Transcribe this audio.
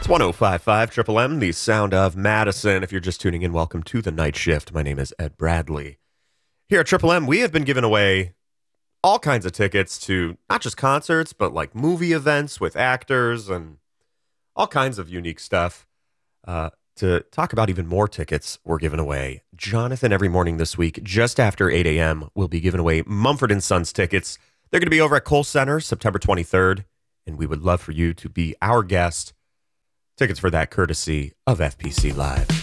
It's 1055 Triple M, the sound of Madison. If you're just tuning in, welcome to the night shift. My name is Ed Bradley. Here at Triple M, we have been giving away all kinds of tickets to not just concerts, but like movie events with actors and all kinds of unique stuff. To talk about even more tickets we're giving away, Jonathan, every morning this week, just after 8 a.m., we'll be giving away Mumford & Sons tickets. They're going to be over at Kohl Center September 23rd, and we would love for you to be our guest. Tickets for that courtesy of FPC Live.